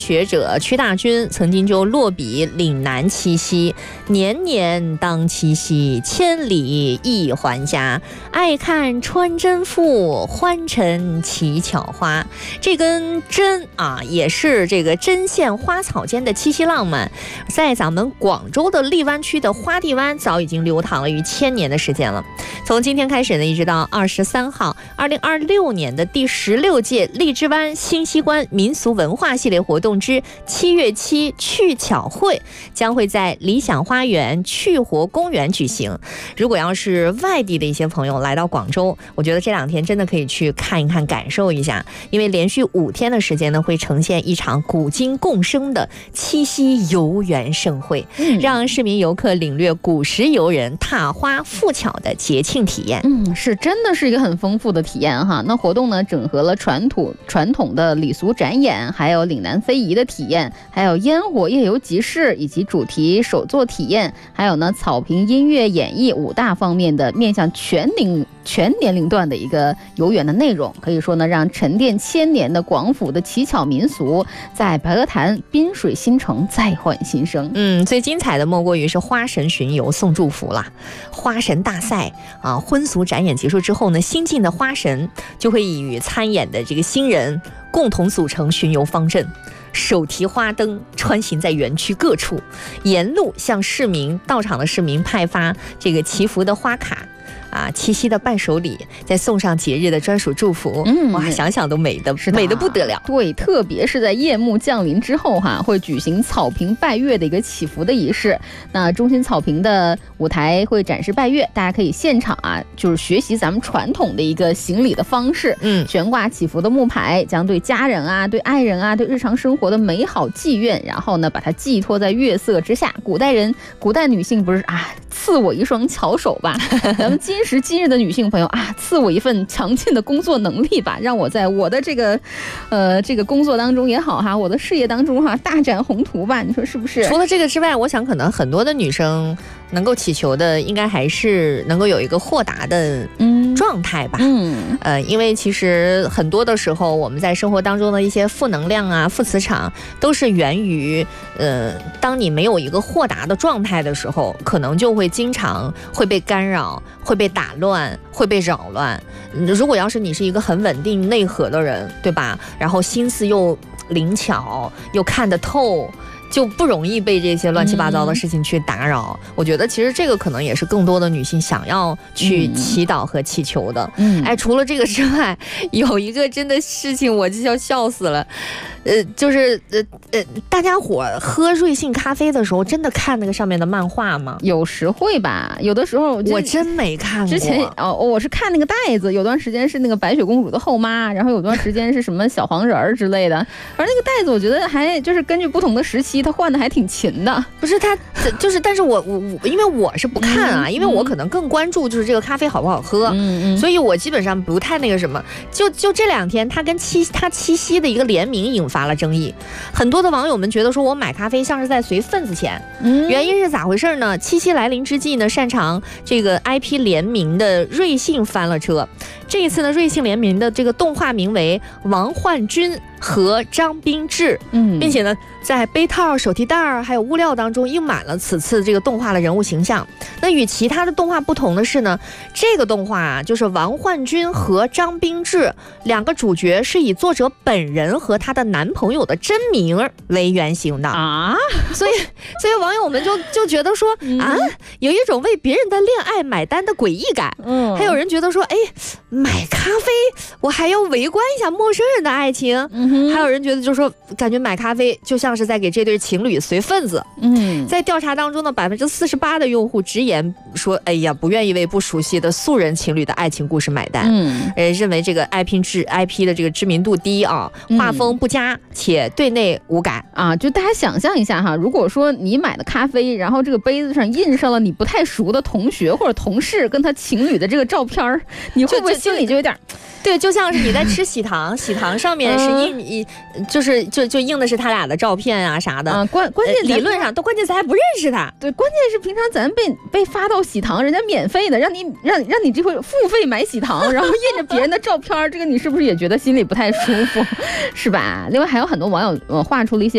学者屈大均曾经就落笔岭南七夕，年年当七夕，千里一还家。爱看穿针妇，欢陈乞巧花。这根针啊，也是这个针线花草间的七夕浪漫，在咱们广州的荔湾区的花地湾早已经流淌了逾1000年的时间了。从今天开始呢，一直到23号，2026年的第16届荔枝湾新西关民俗文化系列活动之7月7趣巧会将会在理想花园趣活公园举行。如果要是外地的一些朋友来到广州，我觉得这2天真的可以去看一看，感受一下，因为连续5天的时间呢，会呈现一场古今共生的七夕游园盛会，让市民游客领略古时游人踏花附巧的节庆体验。 是真的是一个很丰富的体验哈。那活动呢，整合了传统的礼俗展演，还有岭南非遗的体验，还有烟火夜游集市，以及主题手作体验，还有呢草坪音乐演绎5大方面的面向全年龄段的一个游园的内容。可以说呢，让沉淀1000年的广府的奇巧民俗，在白鹅潭滨水新城再焕新生。 最精彩的莫过于是花神巡游送祝福啦。花神大赛啊，婚俗展演结束之后呢，新晋的花神就会与参演的这个新人共同组成巡游方阵，手提花灯穿行在园区各处，沿路向到场的市民派发这个祈福的花卡啊，七夕的伴手礼，再送上节日的专属祝福。哇，想想都美的不得了。 对，特别是在夜幕降临之后会举行草坪拜月的一个祈福的仪式。那中心草坪的舞台会展示拜月，大家可以现场就是学习咱们传统的一个行礼的方式。悬挂祈福的木牌，将对家人对爱人对日常生活的美好寄愿，然后呢把它寄托在月色之下。古代女性不是赐我一双巧手吧？咱们今时今日的女性朋友赐我一份强劲的工作能力吧，让我在我的这个工作当中也好我的事业当中大展宏图吧，你说是不是？ 除了这个之外，我想可能很多的女生能够祈求的，应该还是能够有一个豁达的状态吧。因为其实很多的时候，我们在生活当中的一些负能量负磁场，都是源于当你没有一个豁达的状态的时候，可能就会经常会被干扰，会被打乱，会被扰乱。如果要是你是一个很稳定内核的人，对吧？然后心思又灵巧，又看得透，就不容易被这些乱七八糟的事情去打扰。我觉得其实这个可能也是更多的女性想要去祈祷和祈求的。除了这个之外，有一个真的事情我就要笑死了。大家伙喝瑞幸咖啡的时候，真的看那个上面的漫画吗？ 有时会吧，有的时候我真没看过。 之前我是看那个袋子，有段时间是那个白雪公主的后妈，然后有段时间是什么小黄人儿之类的。而那个袋子，我觉得还就是根据不同的时期，它换的还挺勤的。 不是它就是，但是我因为我是不看因为我可能更关注就是这个咖啡好不好喝，所以我基本上不太那个什么。就这2天，它跟七夕的一个联名引发了争议，很多的网友们觉得说我买咖啡像是在随份子钱。原因是咋回事呢？七夕来临之际呢，擅长这个 IP 联名的瑞幸翻了车。这一次呢，瑞幸联名的这个动画名为王焕君和张彬智，并且呢，在杯套、手提袋还有物料当中印满了此次这个动画的人物形象。那与其他的动画不同的是呢，这个动画就是王焕君和张彬智2个主角是以作者本人和她的男朋友的真名为原型的所以网友们就觉得说有一种为别人的恋爱买单的诡异感。还有人觉得说买咖啡我还要围观一下陌生人的爱情。还有人觉得就是说感觉买咖啡就像是在给这对情侣随份子。在调查当中呢，48%的用户直言说不愿意为不熟悉的素人情侣的爱情故事买单。认为这个 IP 的这个知名度低画风不佳且对内无感就大家想象一下如果说你买的咖啡，然后这个杯子上印上了你不太熟的同学或者同事跟他情侣的这个照片，你会不会心里就有点对，就像是你在吃喜糖，喜糖上面是就印的是他俩的照片啥的关键理论上关键咱还不认识他。 对，关键是平常咱被发到喜糖，人家免费的，让你这会付费买喜糖，然后印着别人的照片，这个你是不是也觉得心里不太舒服，是吧？另外还有很多网友画出了一些